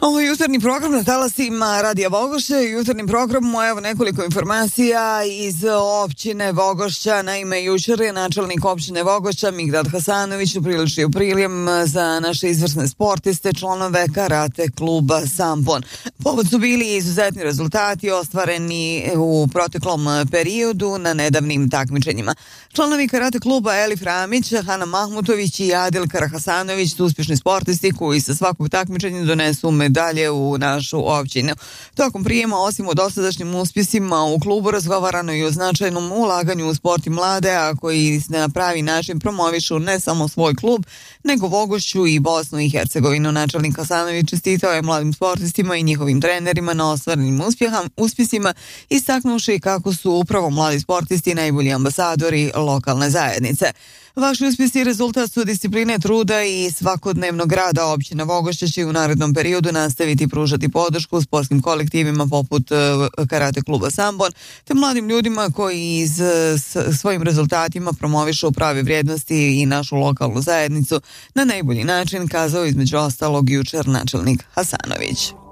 Ovo je jutarnji program na talasima Radija Vogošća. Jutarnjim programom evo nekoliko informacija iz općine Vogošća. Naime, jučer je načelnik općine Vogošća Migdad Hasanović upriličio priljem za naše izvrsne sportiste, članove karate kluba Sampon. Povod su bili izuzetni rezultati ostvareni u proteklom periodu na nedavnim takmičenjima. Članovi karate kluba Elif Ramić, Hana Mahmutović i Adil Karahasanović su uspješni sportisti koji sa svakog takmičenja donesu medalje u našu općinu. Tokom prijema, osim o dosadašnjim uspjesima u klubu, razgovarano i o značajnom ulaganju u sport i mlade, a koji na pravi način promovišu ne samo svoj klub, nego Vogošću i Bosnu i Hercegovinu. Načelnik Hasanović čestitao je mladim sportistima i njihovim trenerima na ostvarenim uspjesima, istaknuši kako su upravo mladi sportisti najbolji ambasadori lokalne zajednice. Vaši uspjesi rezultat su discipline, truda i svakodnevnog rada. Općina Vogošća će u narednom periodu nastaviti pružati podršku sportskim kolektivima poput karate kluba Sampon, te mladim ljudima koji svojim rezultatima promovišu prave vrijednosti i našu lokalnu zajednicu na najbolji način, kazao između ostalog jučer načelnik Hasanović.